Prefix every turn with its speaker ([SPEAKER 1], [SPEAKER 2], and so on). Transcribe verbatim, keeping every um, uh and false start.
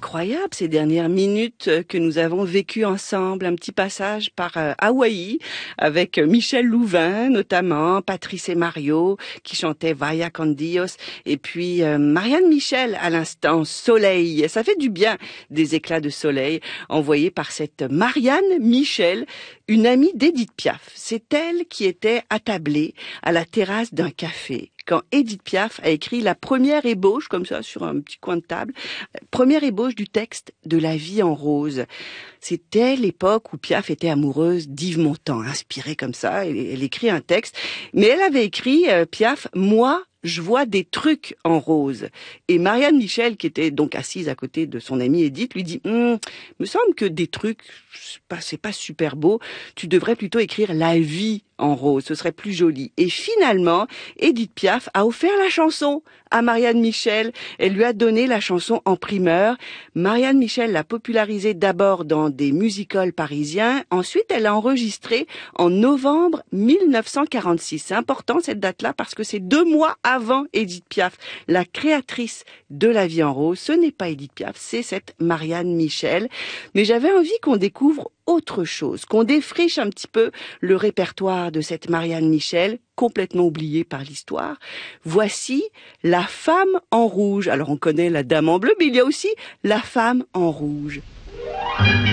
[SPEAKER 1] incroyable ces dernières minutes que nous avons vécues ensemble. Un petit passage par euh, Hawaï avec Michel Louvain notamment, Patrice et Mario qui chantaient Vaya con Dios et puis euh, Marianne Michel à l'instant, Soleil. Ça fait du bien des éclats de soleil envoyés par cette Marianne Michel, une amie d'Édith Piaf. C'est elle qui était attablée à la terrasse d'un café quand Édith Piaf a écrit la première ébauche, comme ça, sur un petit coin de table, première ébauche du texte de La vie en rose. C'était l'époque où Piaf était amoureuse d'Yves Montand, inspirée comme ça, elle, elle écrit un texte, mais elle avait écrit, euh, Piaf, « Moi, je vois des trucs en rose ». Et Marianne Michel, qui était donc assise à côté de son amie Édith, lui dit hm, « Me semble que des trucs, c'est pas, c'est pas super beau, tu devrais plutôt écrire la vie en rose, ce serait plus joli ». Et finalement, Édith Piaf a offert la chanson à Marianne Michel. Elle lui a donné la chanson en primeur. Marianne Michel l'a popularisée d'abord dans des music-halls parisiens. Ensuite, elle l'a enregistrée en novembre mille neuf cent quarante-six. C'est important cette date-là parce que c'est deux mois avant Édith Piaf, la créatrice de La vie en rose. Ce n'est pas Édith Piaf, c'est cette Marianne Michel. Mais j'avais envie qu'on découvre autre chose, qu'on défriche un petit peu le répertoire de cette Marianne Michel, complètement oubliée par l'histoire. Voici La femme en rouge. Alors on connaît la dame en bleu, mais il y a aussi La femme en rouge.